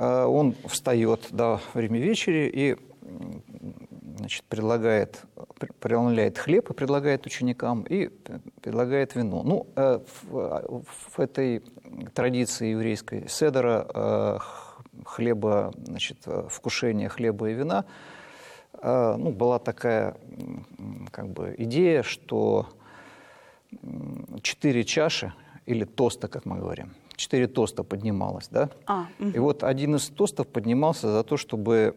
он встает до время вечери и, значит, преломляет хлеб и предлагает ученикам, и предлагает вино. Ну, в этой традиции еврейской седера хлеба, значит, вкушения хлеба и вина, ну, была такая как бы идея, что 4 чаши, или тоста, как мы говорим, 4 тоста поднималось, да? И вот один из тостов поднимался за то, чтобы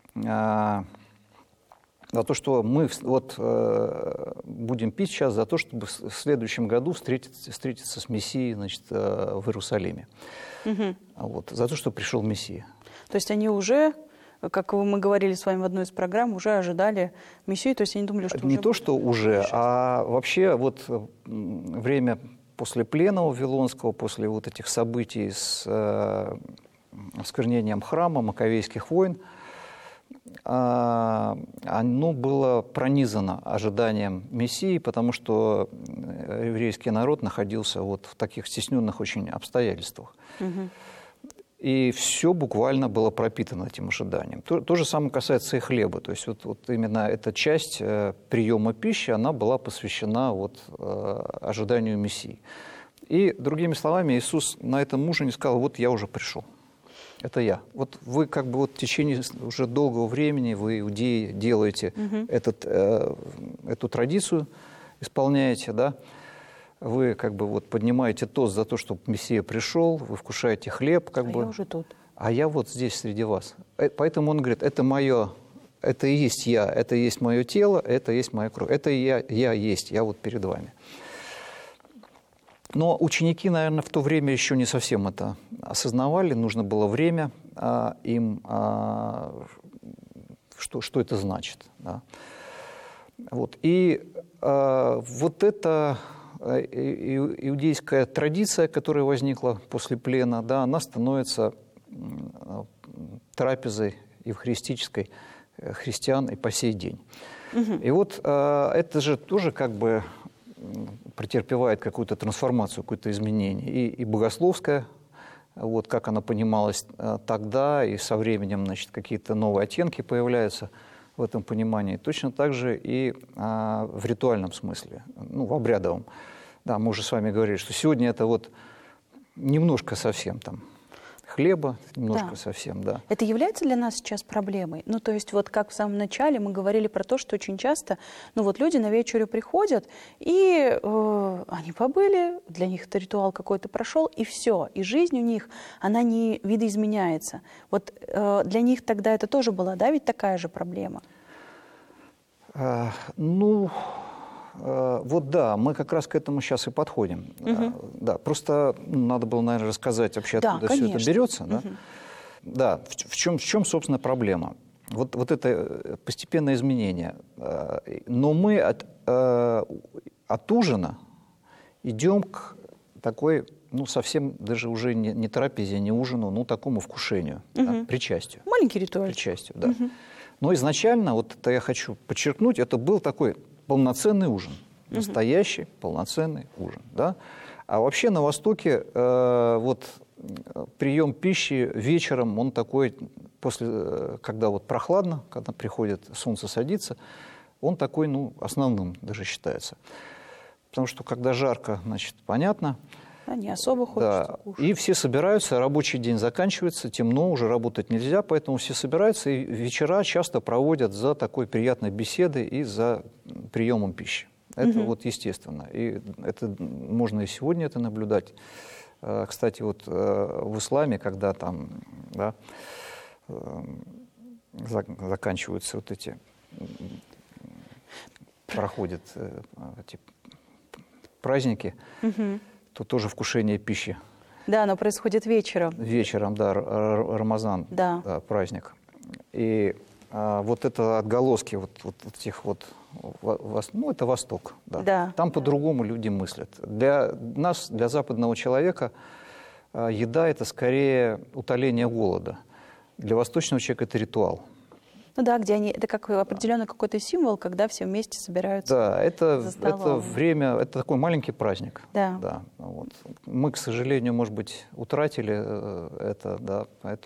что мы вот будем пить сейчас за то, чтобы в следующем году встретиться с Мессией, значит, в Иерусалиме. Вот, за то, что пришел Мессия. То есть они уже, как мы говорили с вами в одной из программ, уже ожидали Мессию, то есть они думали, что не то, что уже, а вообще вот время после плена Вавилонского, после вот этих событий с осквернением храма, Маковейских войн, оно было пронизано ожиданием Мессии, потому что еврейский народ находился вот в таких стесненных очень обстоятельствах. И все буквально было пропитано этим ожиданием. То же самое касается и хлеба. То есть вот именно эта часть приема пищи, она была посвящена вот ожиданию Мессии. И, другими словами, Иисус на этом ужине сказал: вот я уже пришел. Это я. Вот вы как бы вот в течение уже долгого времени, вы, иудеи, делаете эту традицию, исполняете, да? Вы как бы вот поднимаете тост за то, чтобы Мессия пришел, вы вкушаете хлеб, как бы. Я уже тут. А я вот здесь среди вас. Поэтому он говорит: это мое, это и есть я, это и есть мое тело, это и есть моя кровь. Это я есть, я вот перед вами. Но ученики, наверное, в то время еще не совсем это осознавали. Нужно было время им, что это значит. Да. Вот. И вот эта иудейская традиция, которая возникла после плена, да, она становится трапезой евхаристической христиан и по сей день. И вот это же тоже как бы претерпевает какую-то трансформацию, какое-то изменение. И богословская, вот как она понималась тогда, и со временем, значит, какие-то новые оттенки появляются в этом понимании. Точно так же и в ритуальном смысле, ну, в обрядовом. Да, мы уже с вами говорили, что сегодня это вот немножко совсем там хлеба, немножко совсем, да. Это является для нас сейчас проблемой? Ну, то есть, вот как в самом начале мы говорили про то, что очень часто, ну, вот люди на вечерю приходят, и они побыли, для них это ритуал какой-то прошел, и все. И жизнь у них, она не видоизменяется. Вот для них тогда это тоже была, да, ведь такая же проблема? Вот да, мы как раз к этому сейчас и подходим. Да, просто надо было, наверное, рассказать вообще, откуда все это берется. Да, да, в чем, собственно, проблема? Вот это постепенное изменение. Но мы от ужина идем к такой, ну, совсем даже уже не трапезе, не ужину, ну, такому вкушению, да, причастию. Маленький ритуал. Причастию, да. Но изначально, вот это я хочу подчеркнуть, это был такой полноценный ужин, настоящий полноценный ужин, да. А вообще на Востоке вот прием пищи вечером, он такой, когда вот прохладно, когда приходит, солнце садится, он такой, ну, основным даже считается. Потому что когда жарко, значит, понятно. Не особо хочется кушать. И все собираются, рабочий день заканчивается, темно, уже работать нельзя, поэтому все собираются, и вечера часто проводят за такой приятной беседой и за приемом пищи. Это вот естественно. И это можно и сегодня это наблюдать. Кстати, вот в исламе, когда там, да, заканчиваются вот эти, проходят эти праздники, то тоже вкушение пищи. Да, оно происходит вечером. Вечером, да, Рамазан, да, праздник. И вот это отголоски вот этих вот, ну, это Восток. Да. Да. Там по-другому люди мыслят. Для нас, для западного человека, еда – это скорее утоление голода. Для восточного человека это ритуал. Ну да, где они, это как определенный какой-то символ, когда все вместе собираются. Да, это это время, это такой маленький праздник. Да. Да, вот. Мы, к сожалению, может быть, утратили это, да,